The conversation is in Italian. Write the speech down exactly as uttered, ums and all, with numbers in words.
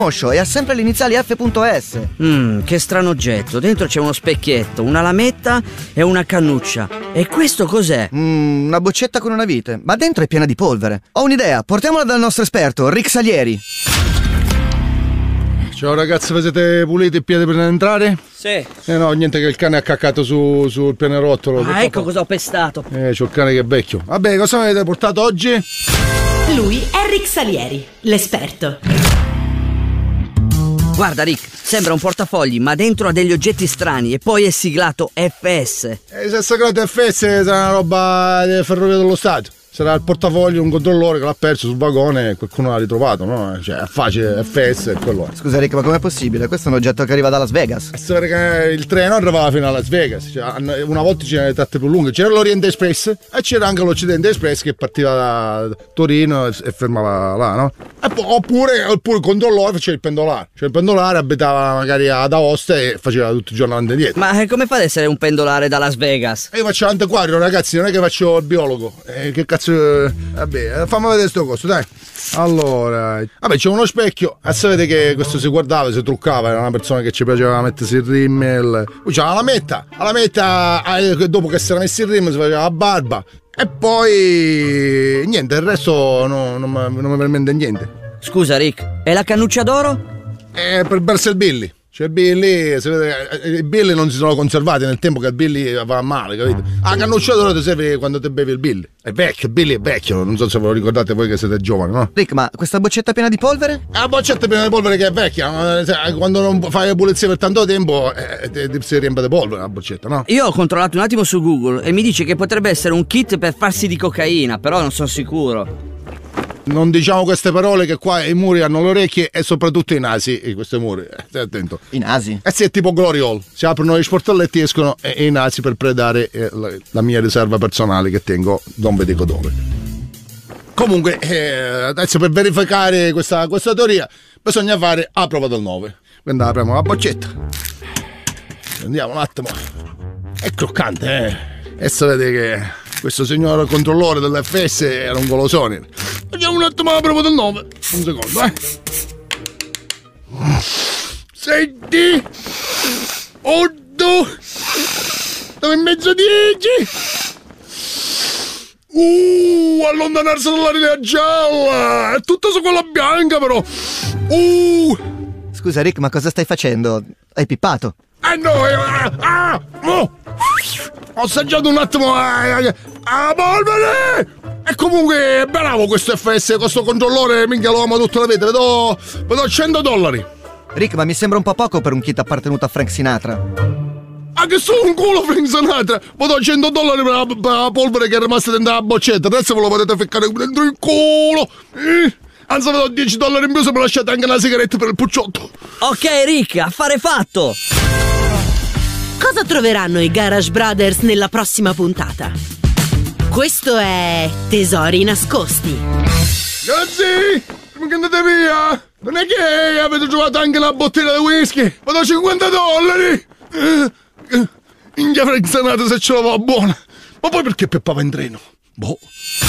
e ha sempre le iniziali F punto S. Mmm, che strano oggetto. Dentro c'è uno specchietto, una lametta e una cannuccia. E questo cos'è? Mmm, una boccetta con una vite, ma dentro è piena di polvere. Ho un'idea, portiamola dal nostro esperto, Rick Salieri. Ciao ragazzi, vi siete puliti i piedi per entrare? Sì. Eh no, niente che il cane ha caccato su, sul pianerottolo. Ah, ecco cosa ho pestato. Eh, c'ho il cane che è vecchio. Vabbè, cosa avete portato oggi? Lui è Rick Salieri, l'esperto. Guarda Rick, sembra un portafogli, ma dentro ha degli oggetti strani e poi è siglato F S. Eh, se è siglato F S sarà una roba delle ferrovie dello Stato. Sarà il portafoglio un controllore che l'ha perso sul vagone e qualcuno l'ha ritrovato, no? Cioè è facile, F S e quello è. Scusa Rick, ma com'è possibile? Questo è un oggetto che arriva da Las Vegas. E se che il treno arrivava fino a Las Vegas, cioè, una volta c'erano le tratte più lunghe, c'era l'Oriente Express e c'era anche l'Occidente Express che partiva da Torino e, e fermava là, no? E poi, oppure, oppure il controllore faceva il pendolare, cioè il pendolare abitava magari ad Aosta e faceva tutto il giorno avanti e indietro. Ma come fa ad essere un pendolare da Las Vegas? E io faccio l'antiquario, ragazzi, non è che faccio il biologo. Eh, che cazzo. Vabbè, fammi vedere sto coso, dai. Allora, vabbè, c'è uno specchio e si vede che questo si guardava, si truccava, era una persona che ci piaceva mettersi il rimmel. Poi c'era la lametta, la lametta dopo che si era messo il rimmel si faceva la barba. E poi niente, il resto no, non, non mi viene in mente niente. Scusa Rick, e la cannuccia d'oro? È per bersi il Billy. Cioè Billy, si vede, i Billy non si sono conservati nel tempo che il Billy va male, capito? Ah, cannuccia d'oro ti serve quando ti bevi il Billy. È vecchio, il Billy è vecchio, non so se ve lo ricordate voi che siete giovani, no? Rick, ma questa boccetta piena di polvere? La boccetta piena di polvere che è vecchia, quando non fai le pulizie per tanto tempo eh, ti si riempie di polvere la boccetta, no? Io ho controllato un attimo su Google e mi dice che potrebbe essere un kit per farsi di cocaina, però non sono sicuro. Non diciamo queste parole che qua i muri hanno le orecchie e soprattutto i nasi, e questi muri, eh, stai attento. I nasi? Eh sì, è tipo Glory Hall, si aprono gli sportelletti e escono eh, i nasi per predare eh, la, la mia riserva personale che tengo, non vi dico dove. Comunque, eh, adesso per verificare questa, questa teoria bisogna fare la prova del nove. Quindi apriamo la boccetta, andiamo un attimo, è croccante, eh. E si vede che questo signor controllore dell'F S era un golosone. Facciamo un attimo la prova del nove. Un secondo, eh. Senti. Otto. Dove in mezzo dieci. Uh, allontanarsi dalla linea gialla. È tutto su quella bianca però. Uh. Scusa Rick, ma cosa stai facendo? Hai pippato? Eh no, eh, ah, ah, oh. Ho assaggiato un attimo a eh, eh, polvere. E comunque è bravo questo F S, questo controllore, minchia lo amo tutta la vita, vedo, vedo cento dollari. Rick, ma mi sembra un po' poco per un kit appartenuto a Frank Sinatra. Anche solo un culo Frank Sinatra, vedo cento dollari per la, per la polvere che è rimasta dentro la boccetta, adesso ve lo potete ficcare dentro il culo. Eh. Anzi, vedo dieci dollari in più se mi lasciate anche una sigaretta per il pucciotto. Ok Rick, affare fatto. Cosa troveranno i Garage Brothers nella prossima puntata? Questo è Tesori nascosti. Ragazzi, prima che andate via, non è che avete trovato anche la bottiglia di whisky? Vado cinquanta dollari. Inghia Frank Sinatra se ce la va buona. Ma poi perché peppava in treno? Boh.